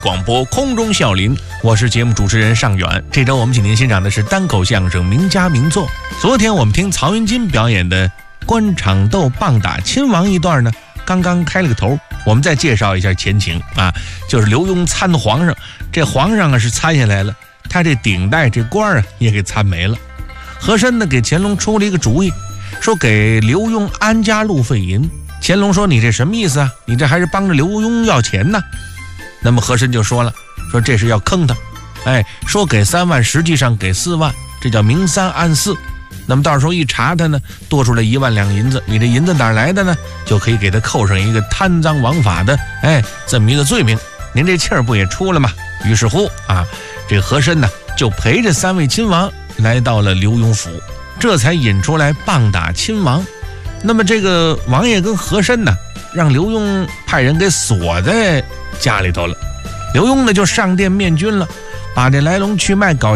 广播空中笑林，我是节目主持人尚远。这周我们请您欣赏的是单口相声名家名作。昨天我们听曹云金表演的官场斗棒打亲王一段呢，刚刚开了个头。我们再介绍一下前情啊，就是刘墉参皇上，这皇上是参下来了，他这顶戴这官也给参没了。和珅呢给乾隆出了一个主意，说给刘墉安家路费银。乾隆说：“你这什么意思啊？你这还是帮着刘墉要钱呢？”那么和珅就说了，说这是要坑他，说给3万，实际上给4万，这叫明3暗4。那么到时候一查他呢，多出来1万两银子，你这银子哪来的呢？就可以给他扣上一个贪赃枉法的，这么一个罪名。您这气儿不也出了吗？于是乎啊，这个和珅呢就陪着3位亲王来到了刘墉府，这才引出来棒打亲王。那么这个王爷跟和珅呢，让刘墉派人给锁在家里头了。刘墉呢就上殿面君了，把这来龙去脉搞